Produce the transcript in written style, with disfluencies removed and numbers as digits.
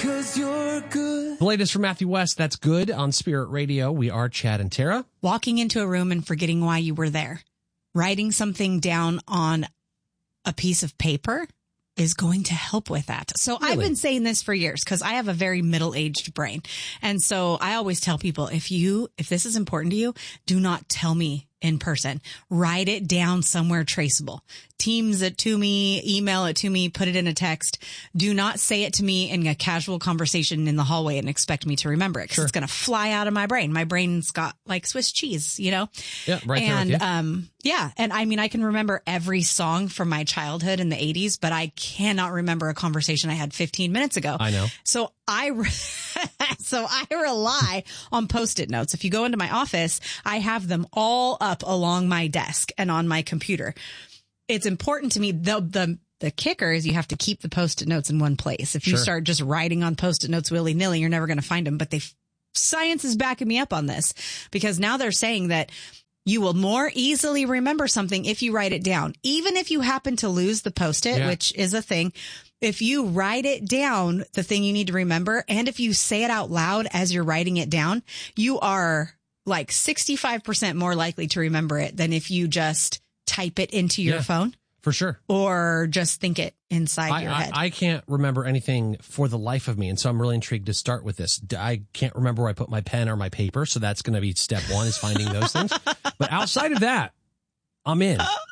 'cause you're good. The latest from Matthew West, that's Good on Spirit Radio. We are Chad and Tara. Walking into a room and forgetting why you were there. Writing something down on a piece of paper is going to help with that. So Really? I've been saying this for years because I have a very middle-aged brain. And so I always tell people, if this is important to you, do not tell me in person. Write it down somewhere traceable. Teams it to me, email it to me, put it in a text. Do not say it to me in a casual conversation in the hallway and expect me to remember it because it's going to fly out of my brain. My brain's got like Swiss cheese, you know? Yeah, right there with you. And, yeah. And I mean, I can remember every song from my childhood in the 80s, but I cannot remember a conversation I had 15 minutes ago. I know. So I rely on Post-it notes. If you go into my office, I have them all up along my desk and on my computer. It's important to me. The kicker is you have to keep the Post-it notes in one place. If you start just writing on Post-it notes willy-nilly, you're never going to find them. But science is backing me up on this because now they're saying that you will more easily remember something if you write it down. Even if you happen to lose the Post-it, which is a thing, if you write it down, the thing you need to remember, and if you say it out loud as you're writing it down, you are like 65% more likely to remember it than if you just type it into your phone. For sure. Or just think it inside your head. I can't remember anything for the life of me, and so I'm really intrigued to start with this. I can't remember where I put my pen or my paper, so that's going to be step one is finding those things. But outside of that, I'm in.